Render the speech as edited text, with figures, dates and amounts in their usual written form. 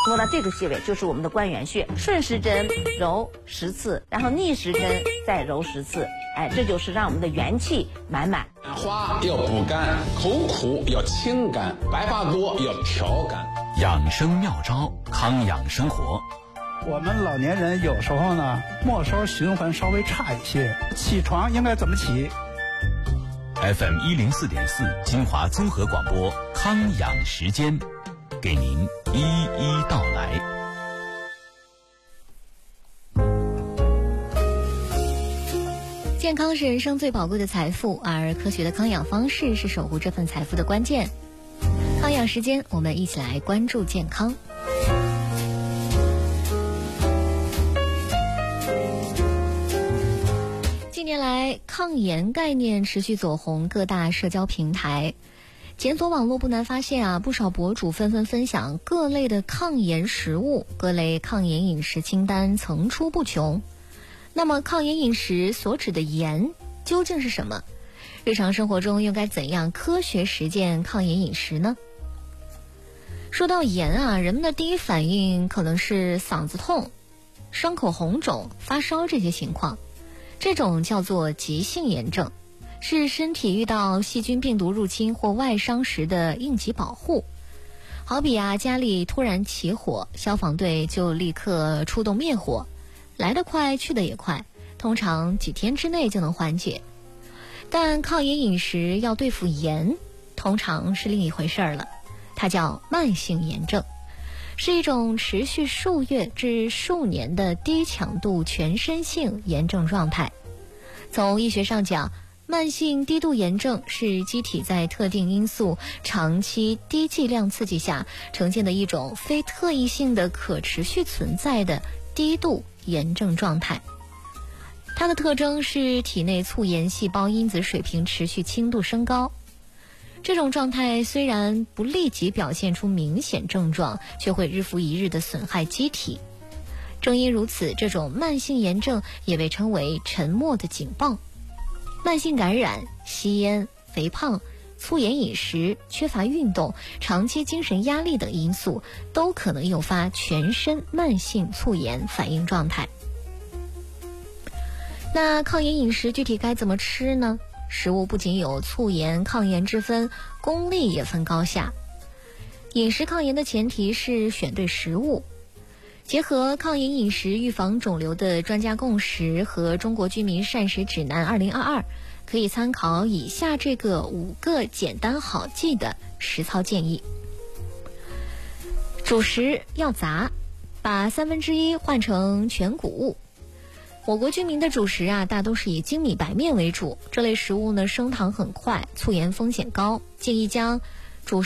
摸到这个穴位就是我们的关元穴，顺时针揉10次，然后逆时针再揉10次，这就是让我们的元气满满。 花要补肝，口苦要清肝，白发多要调肝。 养生妙招，康养生活。 我们老年人有时候呢，末梢循环稍微差一些，起床应该怎么起？ FM 104.4金华综合广播康养时间，给您一一道来。 健康是人生最宝贵的财富，而科学的康养方式是守护这份财富的关键。康养时间，我们一起来关注健康。近年来，抗炎概念持续走红各大社交平台。检索网络不难发现不少博主纷纷分享各类的抗炎食物，各类抗炎饮食清单层出不穷。那么抗炎饮食所指的炎究竟是什么？日常生活中又该怎样科学实践抗炎饮食呢？说到炎人们的第一反应可能是嗓子痛、伤口红肿、发烧这些情况。这种叫做急性炎症，是身体遇到细菌病毒入侵或外伤时的应急保护。好比家里突然起火，消防队就立刻出动灭火，来得快去得也快，通常几天之内就能缓解。但抗炎饮食要对付炎，通常是另一回事了，它叫慢性炎症，是一种持续数月至数年的低强度全身性炎症状态。从医学上讲，慢性低度炎症是机体在特定因素长期低剂量刺激下呈现的一种非特异性的可持续存在的低度炎症状态。它的特征是体内促炎细胞因子水平持续轻度升高。这种状态虽然不立即表现出明显症状，却会日复一日地损害机体。正因如此，这种慢性炎症也被称为沉默的警报。慢性感染、吸烟、肥胖、粗盐饮食、缺乏运动、长期精神压力等因素都可能诱发全身慢性促炎反应状态。那抗炎饮食具体该怎么吃呢？食物不仅有促炎、抗炎之分，功力也分高下。饮食抗炎的前提是选对食物。结合抗炎饮食预防肿瘤的专家共识和中国居民膳食指南2022，可以参考以下这个5个简单好记的实操建议。主食要杂，把1/3换成全谷物。我国居民的主食大都是以精米白面为主，这类食物呢升糖很快，促炎风险高，建议将